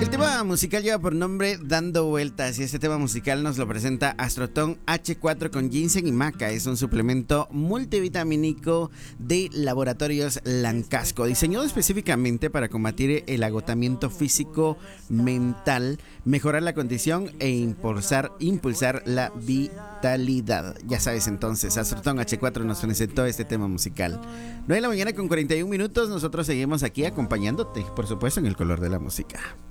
El tema musical lleva por nombre Dando Vueltas y este tema musical nos lo presenta Astroton H4 con ginseng y maca. Es un suplemento multivitamínico de Laboratorios Lancasco, diseñado específicamente para combatir el agotamiento físico, mental, mejorar la condición e impulsar la vitalidad. Ya sabes entonces, Astroton H4 nos presentó este tema musical. 9 de la mañana con 41 minutos, nosotros seguimos aquí acompañándote, por supuesto, en el color de la música.